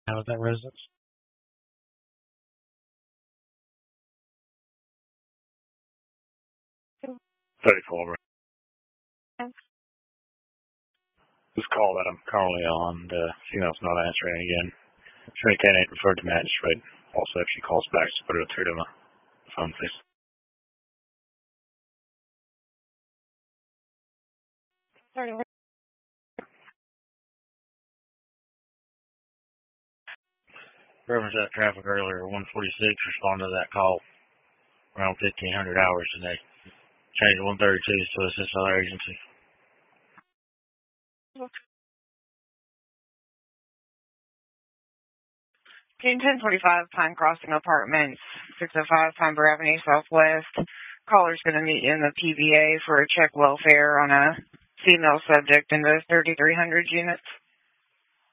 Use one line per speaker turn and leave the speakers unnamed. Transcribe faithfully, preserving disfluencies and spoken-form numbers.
Now with that residence. thirty-four. This call that I'm currently on, uh, female's not answering again. Trinity candidate referred to magistrate. Also, if she calls back, just put her through to my phone, please. Sorry. Reference that traffic earlier, one forty-six, responded to that call around fifteen hundred hours today. Changed one thirty-two to assist other agency. Team ten forty-five, Pine Crossing Apartments, six oh five Pine Avenue Southwest. Caller's going to meet you in the P B A for a check welfare on a female subject in the thirty-three hundred units.